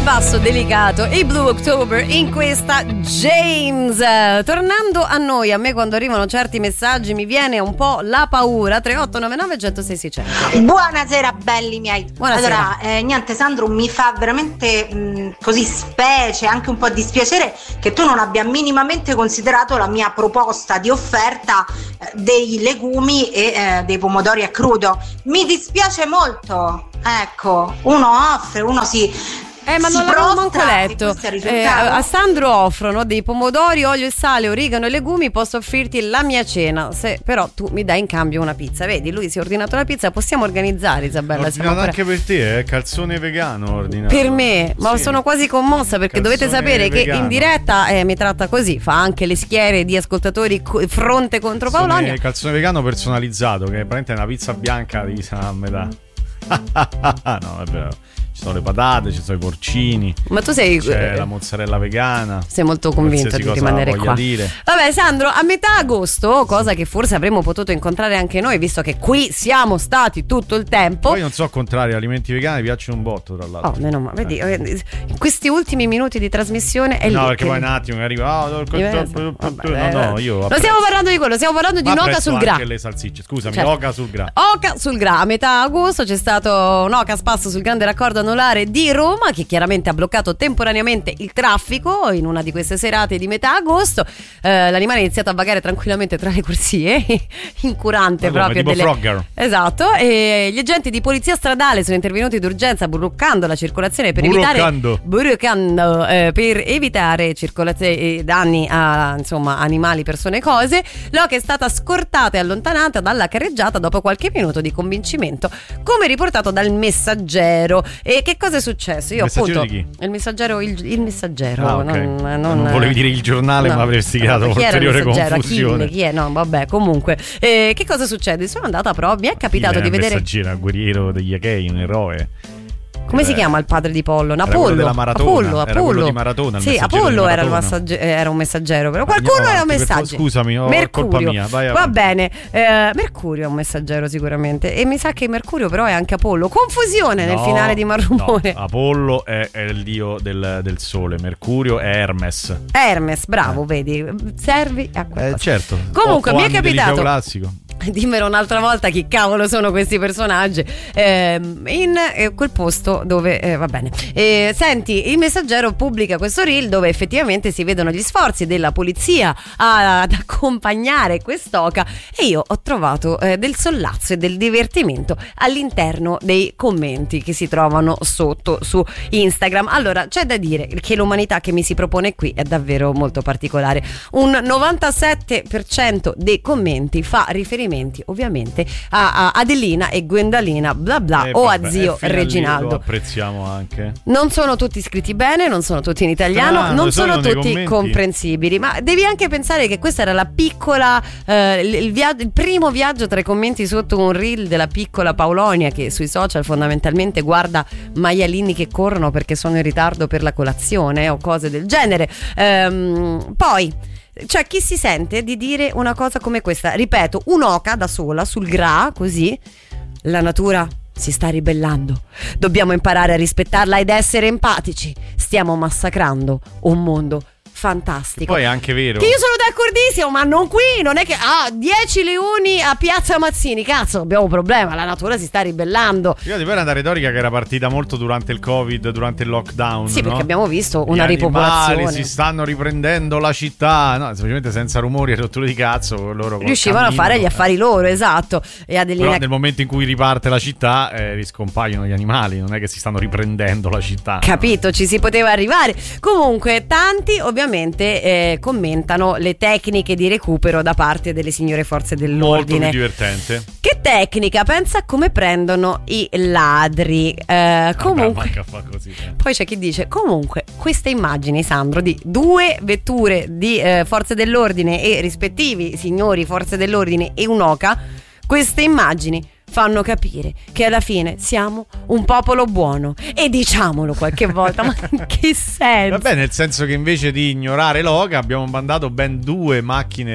basso delicato e Blue October in questa James. Tornando a noi, a me quando arrivano certi messaggi mi viene un po' la paura. 3899 106 600. Buonasera belli miei. Buonasera. Allora, niente Sandro, mi fa veramente così specie, anche un po' dispiacere che tu non abbia minimamente considerato la mia proposta di offerta dei legumi e dei pomodori a crudo. Mi dispiace molto. Ecco, uno offre, uno ma non l'avevo manco letto. A Sandro offrono dei pomodori, olio e sale, origano e legumi. Posso offrirti la mia cena, se però tu mi dai in cambio una pizza. Vedi, lui si è ordinato la pizza. Possiamo organizzare, Isabella? Ordinato anche per te, calzone vegano ordinato. Per me, ma sì. Sono quasi commossa perché Calzone dovete sapere vegano. Che in diretta mi tratta così. Fa anche le schiere di ascoltatori fronte contro Paolonia. Calzone vegano personalizzato, che praticamente è una pizza bianca divisa a metà. No, è vero. Ci sono le patate, ci sono i porcini. Ma tu c'è la mozzarella vegana. Sei molto convinto di rimanere qua. Dire. Vabbè Sandro, a metà agosto, cosa che forse avremmo potuto incontrare anche noi, visto che qui siamo stati tutto il tempo. Poi non so, al contrario, alimenti vegani mi piacciono un botto, tra l'altro. Meno male, vedi, in questi ultimi minuti di trasmissione è lì. No, perché poi un attimo che arriva. No, io. Non stiamo parlando di quello, stiamo parlando di un'oca sul gra. Anche le salsicce, scusami, certo. oca sul gra. Oca sul gra. A metà agosto c'è stato un oca spasso sul grande raccordo anulare di Roma, che chiaramente ha bloccato temporaneamente il traffico in una di queste serate di metà agosto. L'animale ha iniziato a vagare tranquillamente tra le corsie, incurante proprio tipo Frogger. Esatto, e gli agenti di polizia stradale sono intervenuti d'urgenza bloccando la circolazione per evitare danni a animali, persone e cose. L'oca è stata scortata e allontanata dalla carreggiata dopo qualche minuto di convincimento, come riportato dal Messaggero. E che cosa è successo? Io Messaggero appunto di chi? Il Messaggero, ah, okay. non volevi dire il giornale, no, ma avresti creato ulteriore confusione. Chi è? No, vabbè, comunque che cosa succede? Sono andata proprio, mi è capitato di vedere Messaggero, guerriero degli Achei, un eroe. Come si chiama il padre di Pollo? Apollo della maratona. Apollo. Era quello di Maratona. Sì, Apollo era un messaggero, però qualcuno era un messaggero. Scusami, colpa mia. Va bene. Mercurio è un messaggero sicuramente. E mi sa che Mercurio però è anche Apollo. Confusione nel finale di Marrumore. No, Apollo è il dio del sole. Mercurio è Hermes. Hermes, bravo, vedi. Servi a qualcosa. Certo. Comunque mi è capitato. Classico. Dimmelo un'altra volta chi cavolo sono questi personaggi in quel posto dove va bene. Senti, il Messaggero pubblica questo reel dove effettivamente si vedono gli sforzi della polizia ad accompagnare quest'oca, e io ho trovato del sollazzo e del divertimento all'interno dei commenti che si trovano sotto su Instagram. Allora, c'è da dire che l'umanità che mi si propone qui è davvero molto particolare. Un 97% dei commenti fa riferimento ovviamente a Adelina e Gwendalina bla bla o a zio Reginaldo. Lo apprezziamo anche. Non sono tutti scritti bene, non sono tutti in italiano, non sono tutti comprensibili, ma devi anche pensare che questa era la piccola il primo viaggio tra i commenti sotto un reel della piccola Paolonia, che sui social fondamentalmente guarda maialini che corrono perché sono in ritardo per la colazione o cose del genere. Poi cioè, chi si sente di dire una cosa come questa? Ripeto, un'oca da sola sul gra, così la natura si sta ribellando. Dobbiamo imparare a rispettarla ed essere empatici. Stiamo massacrando un mondo fantastico. Poi è anche vero che io sono d'accordissimo, ma non qui, non è che 10 leoni a Piazza Mazzini, cazzo, abbiamo un problema, la natura si sta ribellando. Io ti parlo una retorica che era partita molto durante il Covid, durante il lockdown. Sì, no? perché abbiamo visto una ripopolazione. ripopolazione. Si stanno riprendendo la città, no, semplicemente senza rumori e rotture di cazzo, loro riuscivano a fare gli affari loro, esatto. E Adelina... Però nel momento in cui riparte la città riscompaiono gli animali, non è che si stanno riprendendo la città. Capito, no? Ci si poteva arrivare. Comunque tanti ovviamente commentano le tecniche di recupero da parte delle signore forze dell'ordine. Molto divertente. Che tecnica? Pensa a come prendono i ladri. Comunque così, poi c'è chi dice comunque queste immagini, Sandro, di due vetture di forze dell'ordine e rispettivi signori forze dell'ordine e un'oca, queste immagini fanno capire che alla fine siamo un popolo buono, e diciamolo qualche volta. Ma in che senso? Vabbè, nel senso che invece di ignorare l'oca abbiamo mandato ben 2 macchine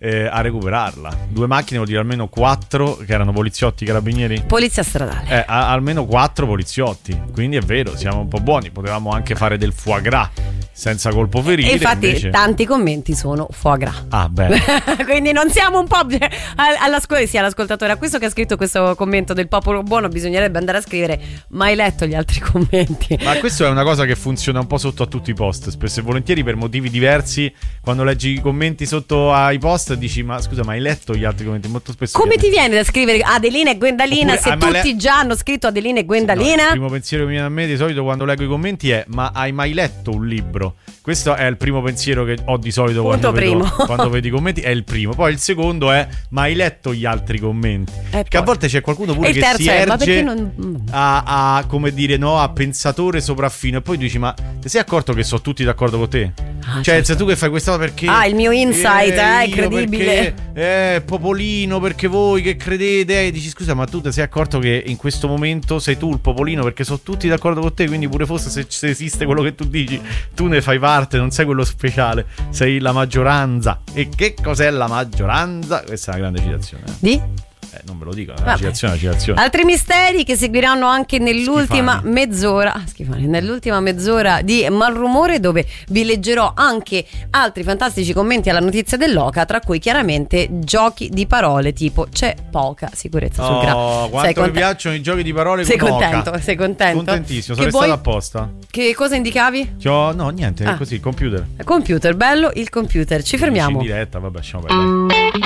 a recuperarla. 2 macchine vuol dire almeno 4 che erano poliziotti, carabinieri. Polizia stradale. Almeno 4 poliziotti. Quindi è vero, siamo un po' buoni. Potevamo anche fare del foie gras senza colpo ferile. E infatti invece... tanti commenti sono foie gras. Ah, bene. Quindi non siamo un po' all'ascoltatore, a questo che ha scritto questo commento del popolo buono bisognerebbe andare a scrivere: ma hai letto gli altri commenti? Ma questo è una cosa che funziona un po' sotto a tutti i post, spesso e volentieri per motivi diversi. Quando leggi i commenti sotto ai post dici: ma scusa, ma hai letto gli altri commenti? Molto spesso come ti viene da scrivere Adelina e Gwendalina? Oppure, se tutti già hanno scritto Adelina e Gwendalina? Sì, no, il primo pensiero che mi viene a me di solito quando leggo i commenti è: ma hai mai letto un libro? Questo è il primo pensiero che ho di solito quando vedo i commenti, è il primo. Poi il secondo è: ma hai letto gli altri commenti? Che a volte c'è qualcuno pure che si erge a come dire, no, a pensatore sopraffino, e poi dici: ma ti sei accorto che sono tutti d'accordo con te? Cioè, certo. Se tu che fai questa perché il mio insight è incredibile, perché, popolino, perché voi che credete, dici: scusa, ma tu ti sei accorto che in questo momento sei tu il popolino, perché sono tutti d'accordo con te, quindi pure fosse se esiste quello che tu dici, tu ne fai parte, non sei quello speciale, sei la maggioranza. E che cos'è la maggioranza? Questa è una grande citazione. Di? Non ve lo dico, è una citazione. Altri misteri che seguiranno anche nell'ultima mezz'ora di Malrumore, dove vi leggerò anche altri fantastici commenti alla notizia dell'Oca, tra cui chiaramente giochi di parole tipo c'è poca sicurezza sul grano. Quanto mi piacciono i giochi di parole. Sei con contento? Oca. Sei contento? Contentissimo, sarei stato apposta. Che cosa indicavi? No, niente, così, computer. Computer, bello il computer. Ci fermiamo. In diretta, vabbè, lasciamo perdere.